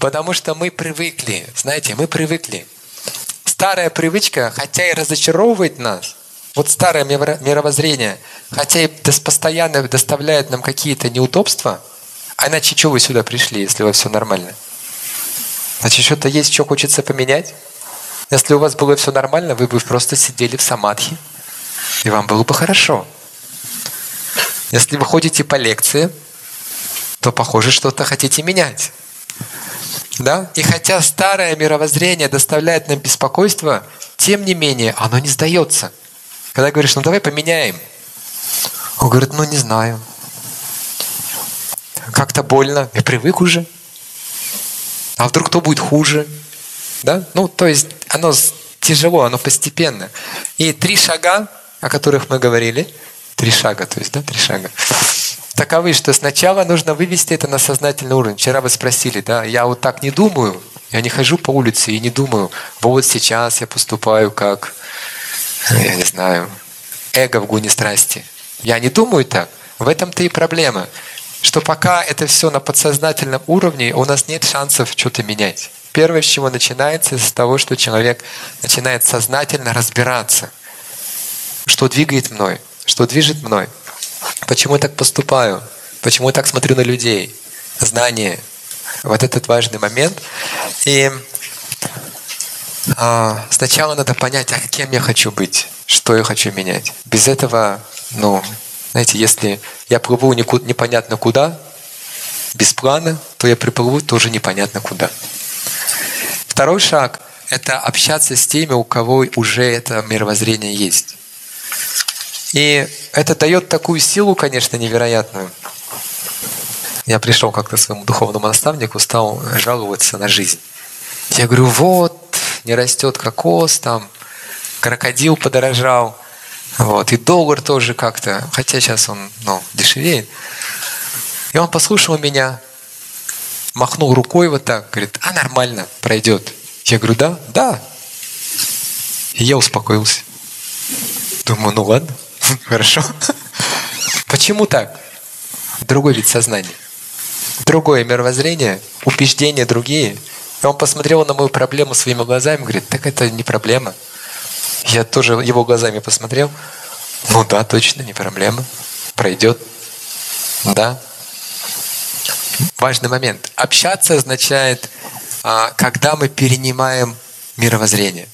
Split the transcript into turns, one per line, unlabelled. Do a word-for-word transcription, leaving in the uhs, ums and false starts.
Потому что мы привыкли, знаете, мы привыкли. Старая привычка, хотя и разочаровывает нас, вот старое мировоззрение, хотя и постоянно доставляет нам какие-то неудобства, а иначе что вы сюда пришли, если у вас все нормально? Значит, что-то есть, что хочется поменять? Если у вас было все нормально, вы бы просто сидели в самадхи, и вам было бы хорошо. Если вы ходите по лекции, то, похоже, что-то хотите менять. Да? И хотя старое мировоззрение доставляет нам беспокойство, тем не менее, оно не сдается. Когда говоришь, ну давай поменяем. Он говорит, ну не знаю. Как-то больно. Я привык уже. А вдруг кто будет хуже? Да? Ну, то есть, оно тяжело, оно постепенно. И три шага, о которых мы говорили, три шага, то есть, да, три шага, таковы, что сначала нужно вывести это на сознательный уровень. Вчера вы спросили, да, я вот так не думаю, я не хожу по улице и не думаю, вот сейчас я поступаю как, я не знаю, эго в гуне страсти. Я не думаю так. В этом-то и проблема, что пока это все на подсознательном уровне, у нас нет шансов что-то менять. Первое, с чего начинается, с того, что человек начинает сознательно разбираться, что двигает мной, что движет мной, почему я так поступаю, почему я так смотрю на людей, знание. Вот этот важный момент. И а, сначала надо понять, а кем я хочу быть, что я хочу менять. Без этого, ну, знаете, если я плыву никуда, непонятно куда, без плана, то я приплыву тоже непонятно куда. Второй шаг – это общаться с теми, у кого уже это мировоззрение есть. И это дает такую силу, конечно, невероятную. Я пришел как-то к своему духовному наставнику, стал жаловаться на жизнь. Я говорю, вот, не растет кокос, там, крокодил подорожал, вот, и доллар тоже как-то, хотя сейчас он, ну, дешевеет. И он послушал меня, махнул рукой вот так, говорит, а нормально, пройдет. Я говорю, да? Да. И я успокоился. Думаю, ну ладно, хорошо. Почему так? Другой вид сознания. Другое мировоззрение, убеждения другие. И он посмотрел на мою проблему своими глазами, говорит, так это не проблема. Я тоже его глазами посмотрел. Ну да, точно, не проблема. Пройдет. Да. Важный момент. Общаться означает, когда мы перенимаем мировоззрение.